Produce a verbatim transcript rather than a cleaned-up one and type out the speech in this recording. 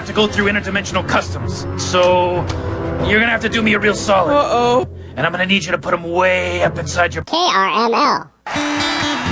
to go through interdimensional customs. So, you're gonna have to do me a real solid. Uh-oh. And I'm gonna need you to put them way up inside your... K R M L.